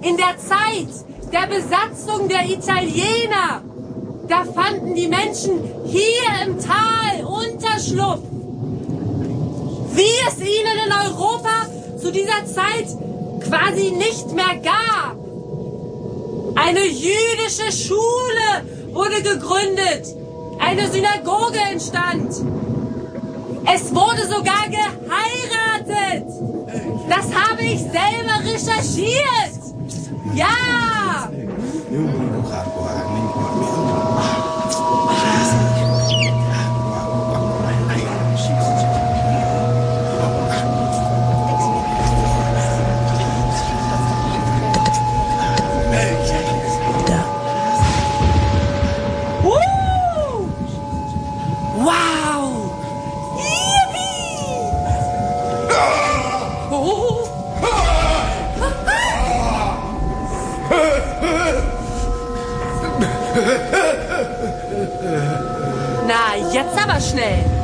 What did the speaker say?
In der Zeit der Besatzung der Italiener, da fanden die Menschen hier im Tal Unterschlupf. Wie es ihnen in Europa zu dieser Zeit quasi nicht mehr gab. Eine jüdische Schule wurde gegründet. Eine Synagoge entstand. Es wurde sogar geheiratet. Das habe ich selber recherchiert. Ja! Wow! Yippie! Oh. Na, jetzt aber schnell.